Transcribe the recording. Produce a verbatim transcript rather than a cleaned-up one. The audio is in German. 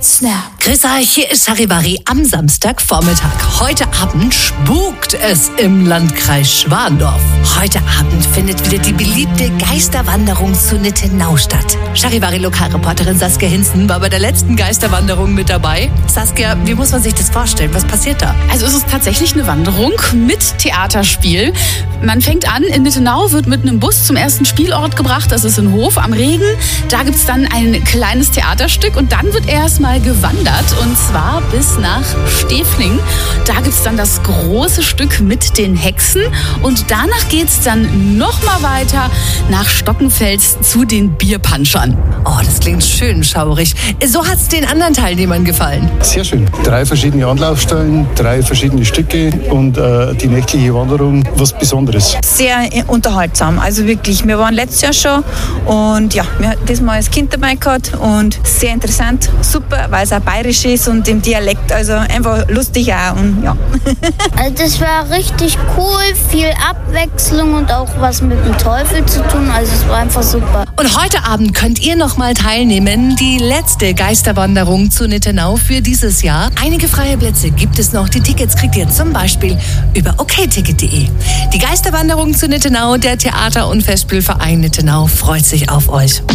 Snap. Grüß euch, hier ist Charivari am Samstagvormittag. Heute Abend spukt es im Landkreis Schwandorf. Heute Abend findet wieder die beliebte Geisterwanderung zu Nittenau statt. Charivari-Lokalreporterin Saskia Hinzen war bei der letzten Geisterwanderung mit dabei. Saskia, wie muss man sich das vorstellen? Was passiert da? Also es ist tatsächlich eine Wanderung mit Theaterspiel. Man fängt an, in Nittenau wird mit einem Bus zum ersten Spielort gebracht. Das ist in Hof am Regen. Da gibt es dann ein kleines Theaterstück und dann wird erstmal gewandert. Und zwar bis nach Stefling. Da gibt es dann das große Stück mit den Hexen. Und danach geht es dann nochmal weiter nach Stockenfels zu den Bierpanschern. Oh, das klingt schön schaurig. So hat es den anderen Teilnehmern gefallen. Sehr schön. Drei verschiedene Anlaufstellen, drei verschiedene Stücke und äh, die nächtliche Wanderung, was Besonderes. Sehr unterhaltsam. Also wirklich, wir waren letztes Jahr schon und ja, wir hatten das mal als Kind dabei gehabt und sehr interessant, super, weil es auch bayerisch ist und im Dialekt, also einfach lustig auch und ja. Also das war richtig cool, viel Abwechslung und auch was mit dem Teufel zu tun, also es war einfach super. Und heute Abend könnt ihr noch mal teilnehmen, die letzte Geisterwanderung zu Nittenau für dieses Jahr. Einige freie Plätze gibt es noch, die Tickets kriegt ihr zum Beispiel über okticket punkt de. Die Geisterwanderung zu Nittenau, der Theater- und Festspielverein Nittenau freut sich auf euch.